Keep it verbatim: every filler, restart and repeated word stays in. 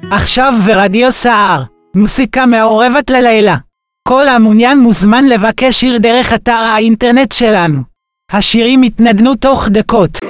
עכשיו ורדיו סער, מוסיקה מעורבת ללילה. כל המעוניין מוזמן לבקש שיר דרך אתר האינטרנט שלנו. השירים יתנדנו תוך דקות.